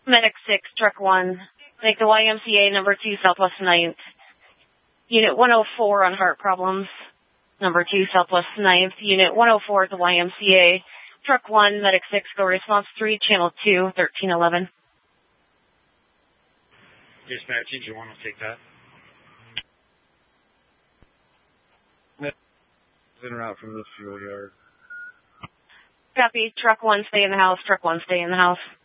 Medic 6, Truck 1. Take the YMCA number 2, Southwest 9th. Unit 104 on heart problems. Number 2, Southwest 9th. Unit 104 at the YMCA. Truck 1, Medic 6, go response 3, Channel 2, 1311. Dispatch, did you want to take that? En route from the fuel yard. Copy. Truck 1, stay in the house. Truck 1, stay in the house.